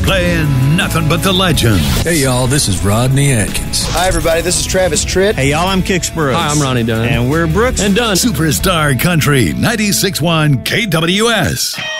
playing nothing but the legends. Hey, y'all, this is Rodney Atkins. Hi, everybody. This is Travis Tritt. Hey, y'all, I'm Kix Brooks. Hi, I'm Ronnie Dunn. And we're Brooks and Dunn. Superstar Country 96.1 KWS.